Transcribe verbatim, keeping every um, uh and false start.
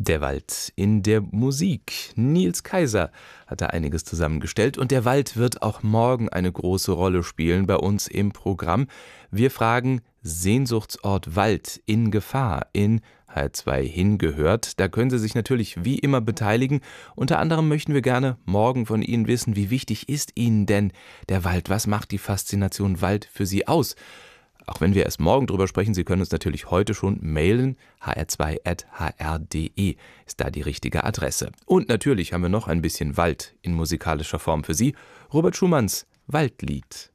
Der Wald in der Musik. Nils Kaiser hat da einiges zusammengestellt und der Wald wird auch morgen eine große Rolle spielen bei uns im Programm. Wir fragen Sehnsuchtsort Wald in Gefahr in H R zwei hingehört. Da können Sie sich natürlich wie immer beteiligen. Unter anderem möchten wir gerne morgen von Ihnen wissen, wie wichtig ist Ihnen denn der Wald? Was macht die Faszination Wald für Sie aus? Auch wenn wir erst morgen drüber sprechen, Sie können uns natürlich heute schon mailen. h r zwei at h r punkt d e ist da die richtige Adresse. Und natürlich haben wir noch ein bisschen Wald in musikalischer Form für Sie. Robert Schumanns Waldlied.